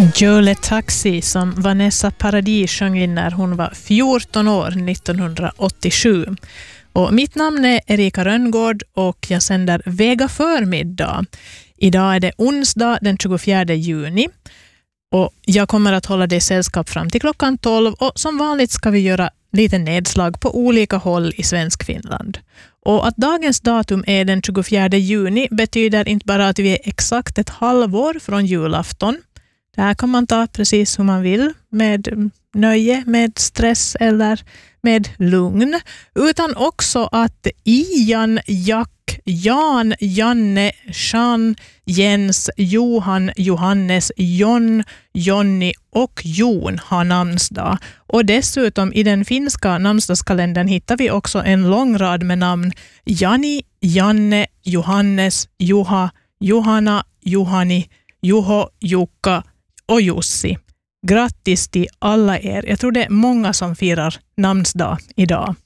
Jole Taxi som Vanessa Paradis sjöng in när hon var 14 år 1987. Och mitt namn är Erika Rönngård och jag sänder Vega förmiddag. Idag är det onsdag den 24 juni och jag kommer att hålla dig sällskap fram till klockan 12 och som vanligt ska vi göra lite nedslag på olika håll i svensk Finland. Och att dagens datum är den 24 juni betyder inte bara att vi är exakt ett halvår från julafton. Det här kan man ta precis som man vill, med nöje, med stress eller med lugn. Utan också att Ian, Jack, Jan, Janne, Jean, Jens, Johan, Johannes, John, Jonny och Jon har namnsdag. Och dessutom i den finska namnsdagskalendern hittar vi också en lång rad med namn Jani, Janne, Johannes, Juha, Johanna, Johani, Juho, Jukka och Jussi. Grattis till alla er. Jag tror det är många som firar namnsdag idag.